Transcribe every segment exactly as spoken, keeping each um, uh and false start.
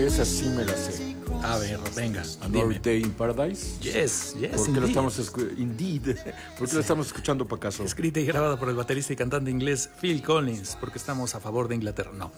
Esa sí me la sé. A ver, venga, Another dime. Day in Paradise. Yes, yes, ¿Por qué indeed. lo estamos escu- indeed? ¿Por qué Sí. lo estamos escuchando para acaso? Escrita y grabada por el baterista y cantante inglés Phil Collins, porque estamos a favor de Inglaterra. No.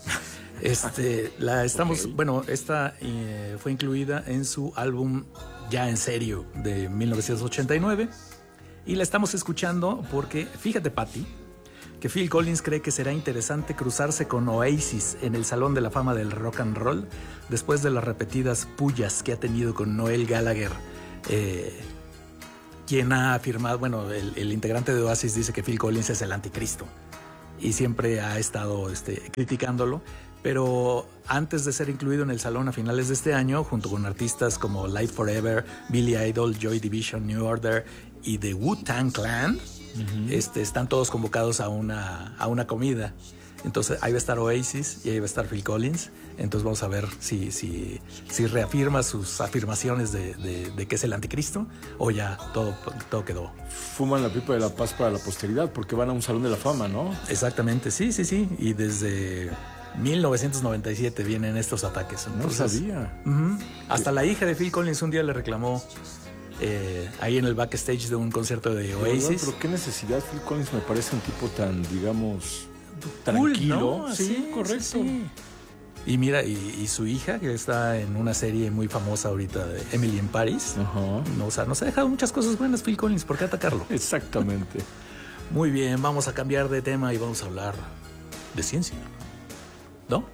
Este, la estamos, Ok. bueno, esta eh, fue incluida en su álbum Ya en Serio de mil novecientos ochenta y nueve y la estamos escuchando porque, fíjate, Patty, que Phil Collins cree que será interesante cruzarse con Oasis en el Salón de la Fama del Rock and Roll después de las repetidas pullas que ha tenido con Noel Gallagher, eh, quien ha afirmado, bueno, el, el integrante de Oasis dice que Phil Collins es el anticristo y siempre ha estado este, criticándolo, pero antes de ser incluido en el salón a finales de este año, junto con artistas como Live Forever, Billy Idol, Joy Division, New Order y The Wu-Tang Clan, uh-huh. este, están todos convocados a una, a una comida. Entonces ahí va a estar Oasis y ahí va a estar Phil Collins. Entonces vamos a ver si, si, si reafirma sus afirmaciones de, de, de que es el anticristo o ya todo, todo quedó. Fuman la pipa de la paz para la posteridad porque van a un salón de la fama, ¿no? Exactamente, sí, sí, sí. Y desde mil novecientos noventa y siete vienen estos ataques. Entonces, no sabía. Uh-huh. Hasta la hija de Phil Collins un día le reclamó eh, ahí en el backstage de un concierto de Oasis. Pero, pero qué necesidad, Phil Collins me parece un tipo tan, digamos... tranquilo, cool, ¿no? Sí, sí, correcto. Sí, sí. Y mira, y, y su hija, que está en una serie muy famosa ahorita de Emily in Paris, uh-huh. no, o sea, nos ha dejado muchas cosas buenas Phil Collins, ¿por qué atacarlo? Exactamente. Muy bien, vamos a cambiar de tema y vamos a hablar de ciencia. ¿No?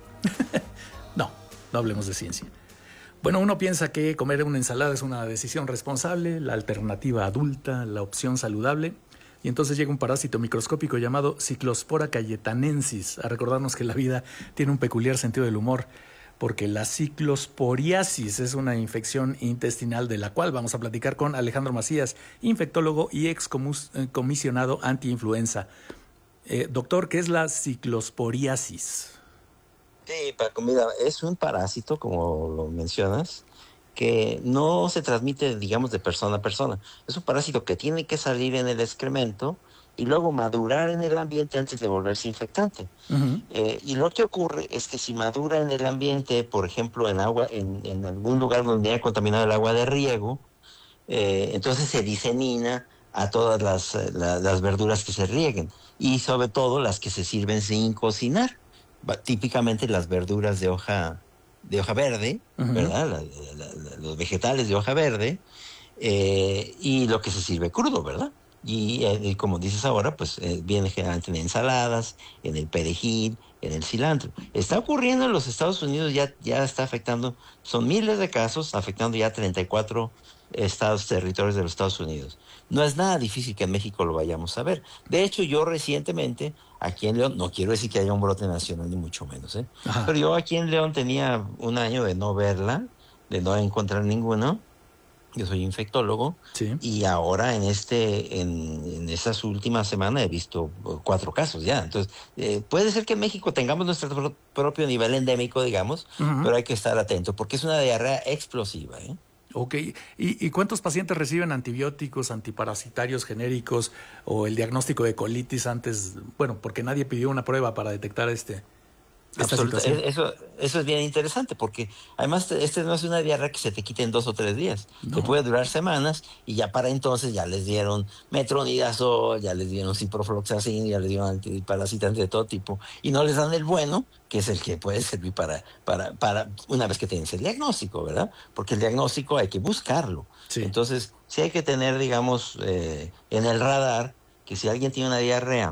no, no hablemos de ciencia. Bueno, uno piensa que comer una ensalada es una decisión responsable, la alternativa adulta, la opción saludable. Y entonces llega un parásito microscópico llamado Cyclospora cayetanensis a recordarnos que la vida tiene un peculiar sentido del humor, porque la ciclosporiasis es una infección intestinal de la cual vamos a platicar con Alejandro Macías, infectólogo y excomisionado antiinfluenza. Eh, doctor, ¿qué es la ciclosporiasis? Sí, Paco, mira, es un parásito, como lo mencionas, que no se transmite, digamos, de persona a persona. Es un parásito que tiene que salir en el excremento y luego madurar en el ambiente antes de volverse infectante. Uh-huh. Eh, y lo que ocurre es que si madura en el ambiente, por ejemplo, en agua, en, en algún lugar donde haya contaminado el agua de riego, eh, entonces se disemina a todas las, la, las verduras que se rieguen y sobre todo las que se sirven sin cocinar. Típicamente las verduras de hoja de hoja verde, uh-huh. ¿verdad? La, la, la, los vegetales de hoja verde eh, y lo que se sirve crudo, ¿verdad? Y, eh, y como dices ahora, pues eh, viene generalmente en ensaladas, en el perejil, en el cilantro. Está ocurriendo en los Estados Unidos, ya, ya está afectando, son miles de casos, afectando ya treinta y cuatro estados, territorios de los Estados Unidos. No es nada difícil que en México lo vayamos a ver. De hecho, yo recientemente, aquí en León, no quiero decir que haya un brote nacional, ni mucho menos, ¿eh? Pero yo aquí en León tenía un año de no verla, de no encontrar ninguno. Yo soy infectólogo, sí. Y ahora en este, en, en estas últimas semanas he visto cuatro casos ya. Entonces, eh, puede ser que en México tengamos nuestro pro- propio nivel endémico, digamos, uh-huh. Pero hay que estar atento porque es una diarrea explosiva, ¿eh? Ok, ¿Y, ¿y cuántos pacientes reciben antibióticos, antiparasitarios genéricos o el diagnóstico de colitis antes? Bueno, porque nadie pidió una prueba para detectar este... Absolutamente. Eso, eso es bien interesante porque además este no es una diarrea que se te quite en dos o tres días, no. Te puede durar semanas y ya para entonces ya les dieron metronidazol, ya les dieron ciprofloxacin, ya les dieron antiparasitantes de todo tipo y no les dan el bueno, que es el que puede servir para, para, para una vez que tienes el diagnóstico, ¿verdad? Porque el diagnóstico hay que buscarlo. Sí. Entonces sí hay que tener, digamos, eh, en el radar que si alguien tiene una diarrea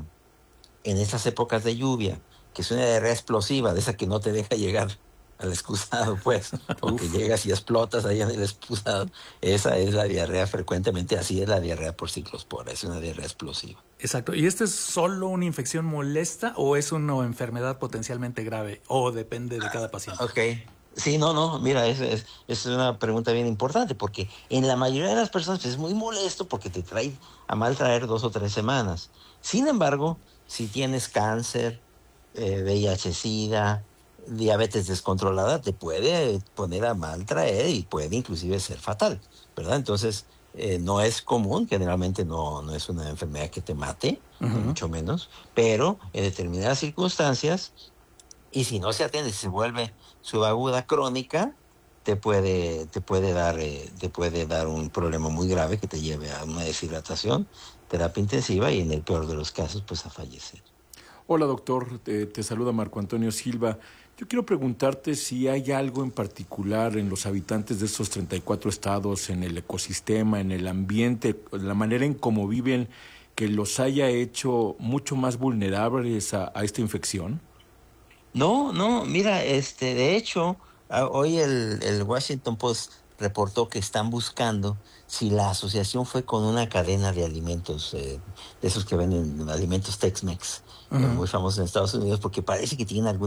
en estas épocas de lluvia, que es una diarrea explosiva, de esa que no te deja llegar al excusado, pues, o que llegas y explotas ahí en el excusado. Esa es la diarrea frecuentemente, así es la diarrea por ciclospora, es una diarrea explosiva. Exacto. ¿Y esto es solo una infección molesta o es una enfermedad potencialmente grave? ¿O depende de cada paciente? Ah, ok. Sí, no, no, mira, es, es, es una pregunta bien importante, porque en la mayoría de las personas es muy molesto porque te trae a mal traer dos o tres semanas. Sin embargo, si tienes cáncer, eh, V I H, SIDA, diabetes descontrolada, te puede poner a mal traer y puede inclusive ser fatal, ¿verdad? Entonces, eh, no es común, generalmente no, no es una enfermedad que te mate, uh-huh. Ni mucho menos, pero en determinadas circunstancias Y si no se atiende, si se vuelve subaguda crónica, te puede, te puede dar, eh, te puede dar un problema muy grave que te lleve a una deshidratación, terapia intensiva y en el peor de los casos, pues a fallecer. Hola doctor, te, te saluda Marco Antonio Silva. Yo quiero preguntarte si hay algo en particular en los habitantes de estos treinta y cuatro estados, en el ecosistema, en el ambiente, la manera en cómo viven, que los haya hecho mucho más vulnerables a, a esta infección. No, no, mira, este, de hecho, a- hoy el, el Washington Post reportó que están buscando si la asociación fue con una cadena de alimentos, eh, de esos que venden alimentos Tex-Mex, eh, Ujú. muy famosos en Estados Unidos, porque parece que tienen algún